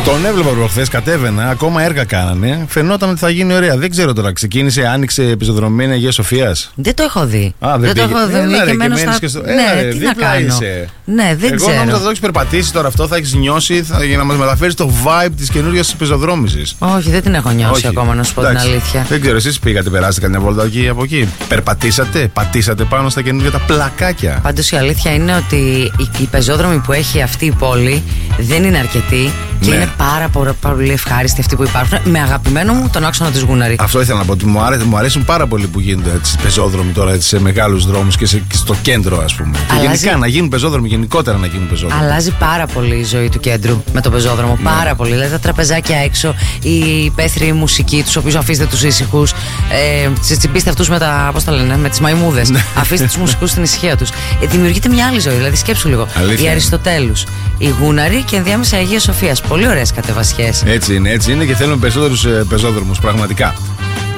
Τον έβλεπα προχθές, κατέβαινα, ακόμα έργα κάνανε. Φαινόταν ότι θα γίνει ωραία. Δεν ξέρω τώρα, ξεκίνησε, άνοιξε πεζοδρομία Αγίας Σοφίας. Δεν το έχω δει. Δεν το έχω δει. Ναι, και μένεις στο... Ναι, τι να κάνω. Είσαι. Ναι, δεν ξέρω. Εγώ νόμιζα θα το έχεις περπατήσει τώρα αυτό, θα έχεις νιώσει για να μας μεταφέρεις το vibe της καινούριας πεζοδρόμησης. Όχι, δεν την έχω νιώσει ακόμα, να σου πω την αλήθεια. Δεν ξέρω, εσείς πήγατε, περάσετε καμιά βόλτα από εκεί. Περπατήσατε, πατήσατε πάνω στα καινούργια τα πλακάκια. Πάντως η αλήθεια είναι ότι οι πεζόδρομοι που έχει αυτή η πόλη δεν είναι αρκετοί. Και είναι πάρα πολύ ευχάριστοι αυτοί που υπάρχουν. Με αγαπημένο μου τον άξονα της Γούναρη. Αυτό ήθελα να πω. Ότι μου αρέσουν πάρα πολύ που γίνονται έτσι πεζόδρομοι τώρα έτσι, σε μεγάλους δρόμους και στο κέντρο, ας πούμε. Και γενικά να γίνουν πεζόδρομοι, γενικότερα να γίνουν πεζόδρομοι. Αλλάζει πάρα πολύ η ζωή του κέντρου με τον πεζόδρομο. Ναι. Πάρα πολύ. Δηλαδή τα τραπεζάκια έξω, η υπαίθριη μουσική, τους οποίους αφήστε τους ήσυχους. Τσιμπήστε αυτούς με τα. Πώς τα λένε, με τις μαϊμούδες. Αφήστε τους μουσικούς στην ησυχία τους. Δημιουργείται μια άλλη ζωή. Δηλαδή σκέψου λίγο. Η Αριστοτέλους, η Γούναρη και ενδιάμεσα η Αγία Σοφίας. Πολύ ωραίες κατεβασιές. Έτσι είναι και θέλουμε περισσότερους πεζόδρομους, πραγματικά.